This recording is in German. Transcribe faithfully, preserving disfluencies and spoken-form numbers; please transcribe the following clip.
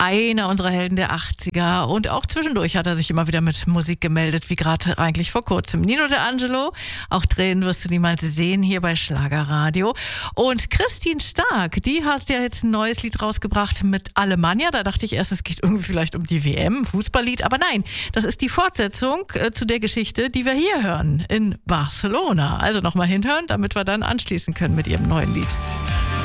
einer unserer Helden der achtziger. Und auch zwischendurch hat er sich immer wieder mit Musik gemeldet, wie gerade eigentlich vor kurzem. Nino D'Angelo, auch Tränen wirst du niemals sehen, hier bei Schlagerradio. Und Christine Stark, die hat ja jetzt ein neues Lied rausgebracht mit Alemannia. Da dachte ich erst, es geht irgendwie vielleicht um die W M, Fußballlied. Aber nein, das ist die Fortsetzung äh, zu der Geschichte, die wir hier hören in Barcelona. Also nochmal hinhören, damit wir dann anschließen können mit ihrem neuen Lied.